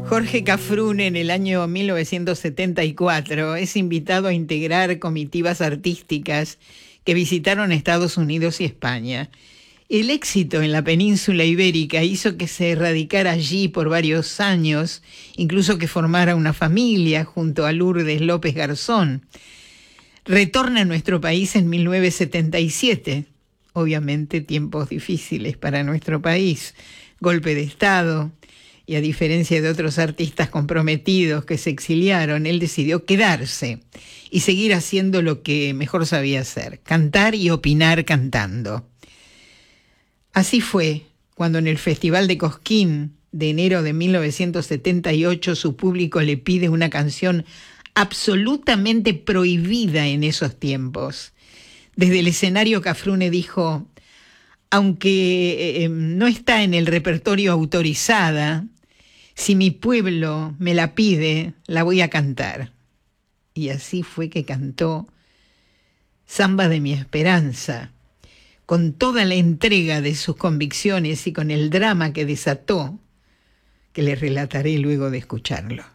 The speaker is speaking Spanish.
Jorge Cafrune en el año 1974 es invitado a integrar comitivas artísticas que visitaron Estados Unidos y España. El éxito en la península ibérica hizo que se radicara allí por varios años, incluso que formara una familia junto a Lourdes López Garzón. Retorna a nuestro país en 1977, obviamente tiempos difíciles para nuestro país, golpe de Estado, y a diferencia de otros artistas comprometidos que se exiliaron, él decidió quedarse y seguir haciendo lo que mejor sabía hacer, cantar y opinar cantando. Así fue cuando en el Festival de Cosquín de enero de 1978 su público le pide una canción absolutamente prohibida en esos tiempos. Desde el escenario Cafrune dijo: aunque no está en el repertorio autorizada, si mi pueblo me la pide, la voy a cantar. Y así fue que cantó Samba de mi Esperanza, con toda la entrega de sus convicciones y con el drama que desató, que les relataré luego de escucharlo.